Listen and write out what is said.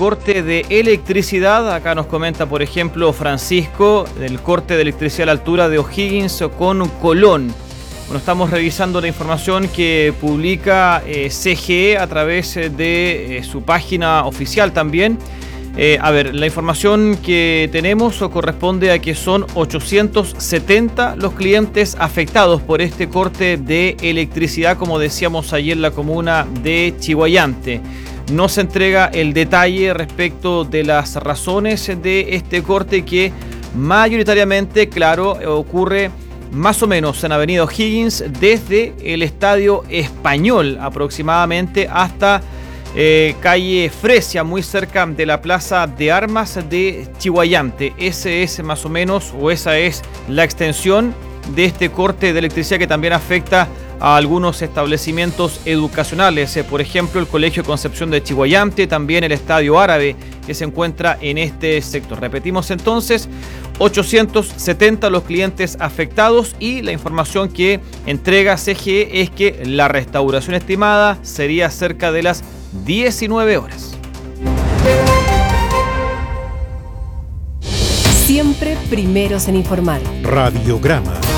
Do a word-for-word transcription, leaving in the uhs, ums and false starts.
corte de electricidad. Acá nos comenta, por ejemplo, Francisco, del corte de electricidad a la altura de O'Higgins con Colón. Bueno, estamos revisando la información que publica eh, C G E a través de eh, su página oficial también. Eh, a ver, la información que tenemos corresponde a que son ochocientos setenta los clientes afectados por este corte de electricidad, como decíamos ayer, en la comuna de Chiguayante. No se entrega el detalle respecto de las razones de este corte, que mayoritariamente, claro, ocurre más o menos en Avenida O'Higgins, desde el Estadio Español aproximadamente hasta eh, calle Fresia, muy cerca de la Plaza de Armas de Chiguayante. Ese es más o menos, o esa es la extensión de este corte de electricidad, que también afecta a algunos establecimientos educacionales, eh, por ejemplo el Colegio Concepción de Chiguayante, también el Estadio Árabe, que se encuentra en este sector. Repetimos entonces, ochocientos setenta los clientes afectados, y la información que entrega C G E es que la restauración estimada sería cerca de las diecinueve horas. Siempre primeros en informar. Radiograma.